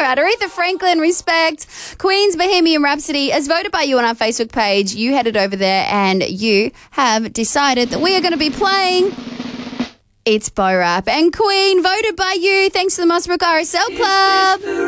right, Aretha Franklin, Respect. Queen's Bohemian Rhapsody, as voted by you on our Facebook page. You headed over there and you have decided that we are going to be playing It's Bo Rap. And Queen, voted by you. Thanks to the Mossbrook RSL Club.